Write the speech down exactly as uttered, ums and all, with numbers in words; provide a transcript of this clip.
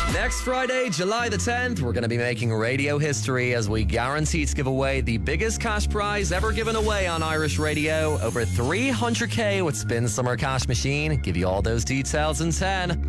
Next Friday, July the tenth, we're going to be making radio history as we guarantee to give away the biggest cash prize ever given away on Irish radio. Over three hundred k with Spin Summer Cash Machine. Give you all those details in ten.